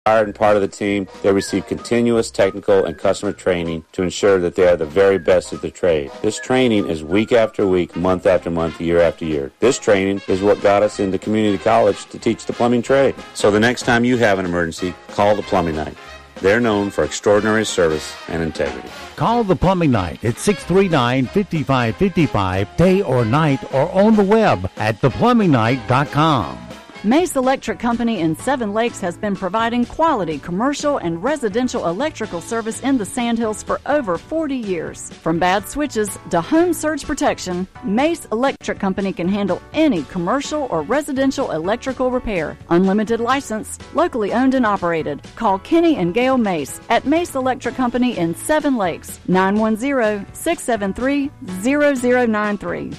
hired and part of the team, they receive continuous technical and customer training to ensure that they are the very best at the trade. This training is week after week, month after month, year after year. This training is what got us into community college to teach the plumbing trade. So the next time you have an emergency, call the Plumbing Night. They're known for extraordinary service and integrity. Call the Plumbing Night at 639-5555, day or night, or on the web at theplumbingnight.com. Mace Electric Company in Seven Lakes has been providing quality commercial and residential electrical service in the Sandhills for over 40 years. From bad switches to home surge protection, Mace Electric Company can handle any commercial or residential electrical repair. Unlimited license, locally owned and operated. Call Kenny and Gail Mace at Mace Electric Company in Seven Lakes, 910-673-0093.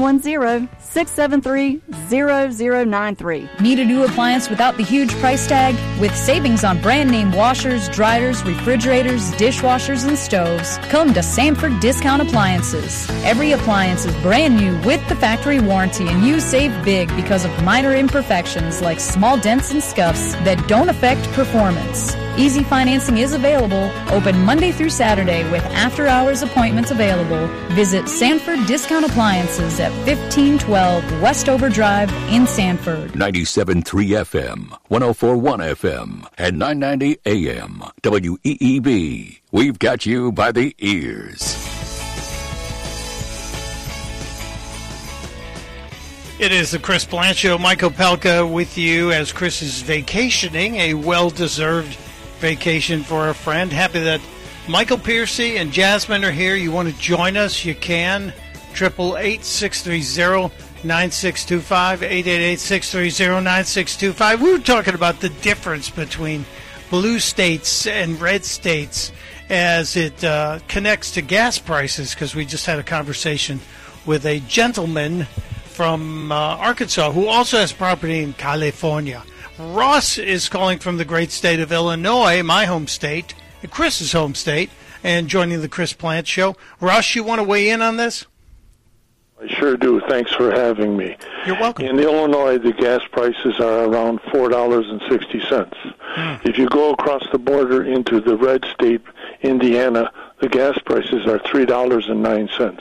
910-673-0093. Need a new appliance without the huge price tag? With savings on brand name washers, dryers, refrigerators, dishwashers, and stoves, come to Sanford Discount Appliances. Every appliance is brand new with the factory warranty, and you save big because of minor imperfections like small dents and scuffs that don't affect performance. Easy financing is available, open Monday through Saturday with after-hours appointments available. Visit Sanford Discount Appliances at 1512 Westover Drive in Sanford. 97.3 FM, 104.1 FM, and 990 AM. WEEB. We've got you by the ears. It is the Chris Plante Show. Mike Opelka with you as Chris is vacationing, a well-deserved vacation for a friend. Happy that Michael Piercy and Jasmine are here. You want to join us, you can. 888-630-9625, 888-630-9625. We were talking about the difference between blue states and red states as it connects to gas prices, because we just had a conversation with a gentleman from Arkansas who also has property in California. Ross is calling from the great state of Illinois, my home state, Chris's home state, and joining the Chris Plante Show. Ross, you want to weigh in on this? I sure do. Thanks for having me. You're welcome. In Illinois, the gas prices are around $4.60. If you go across the border into the red state, Indiana, the gas prices are $3.09.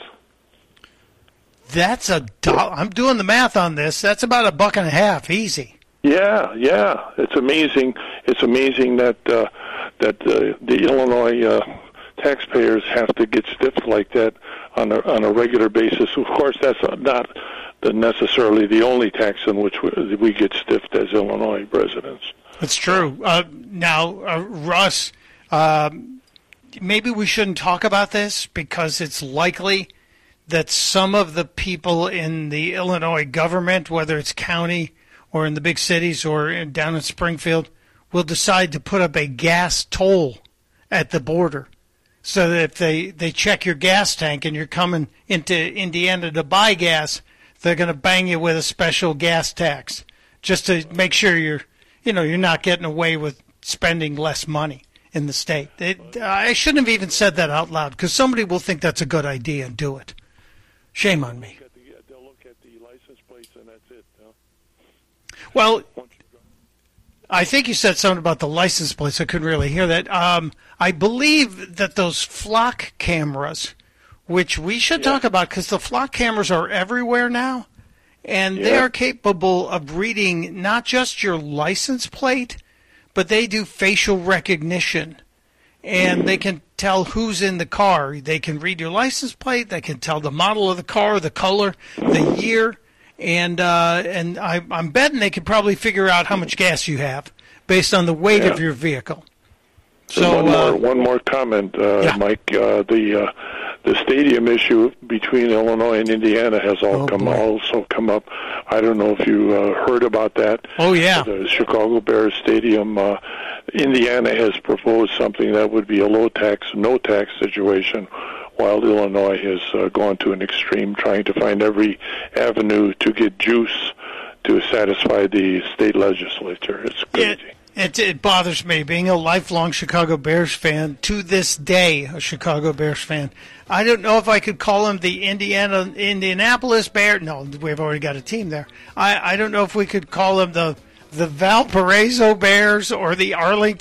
That's I'm doing the math on this. That's about $1.50, easy. Yeah. It's amazing. It's amazing that the Illinois taxpayers have to get stiffed like that on a regular basis. Of course, that's not necessarily the only tax in which we get stiffed as Illinois residents. That's true. Now, Russ, maybe we shouldn't talk about this because it's likely that some of the people in the Illinois government, whether it's county or in the big cities or down in Springfield, will decide to put up a gas toll at the border. So that if they check your gas tank and you're coming into Indiana to buy gas, they're going to bang you with a special gas tax just to make sure you're not getting away with spending less money in the state. I shouldn't have even said that out loud because somebody will think that's a good idea and do it. Shame on me. They'll look at the license plates and that's it. Well, I think you said something about the license plates. I couldn't really hear that. I believe that those flock cameras, which we should talk about because the flock cameras are everywhere now, and they are capable of reading not just your license plate, but they do facial recognition, and they can tell who's in the car. They can read your license plate. They can tell the model of the car, the color, the year. And I'm betting they could probably figure out how much gas you have based on the weight of your vehicle. So one more comment, Mike. The stadium issue between Illinois and Indiana has also come up. I don't know if you heard about that. Oh yeah, the Chicago Bears stadium. Indiana has proposed something that would be a low tax, no tax situation, while Illinois has gone to an extreme, trying to find every avenue to get juice to satisfy the state legislature. It's crazy. It bothers me, being a lifelong Chicago Bears fan, to this day a Chicago Bears fan. I don't know if I could call them the Indianapolis Bears. No, we've already got a team there. I don't know if we could call them the Valparaiso Bears or the Arlington